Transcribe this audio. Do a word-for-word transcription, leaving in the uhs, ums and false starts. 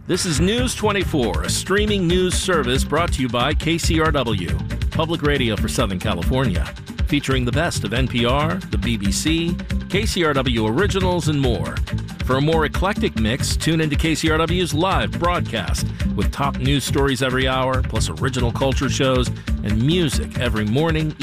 This is News twenty-four, a streaming news service brought to you by K C R W, Public Radio for Southern California, featuring the best of N P R, the B B C, K C R W originals, and more. For a more eclectic mix, tune into K C R W's live broadcast with top news stories every hour, plus original culture shows and music every morning,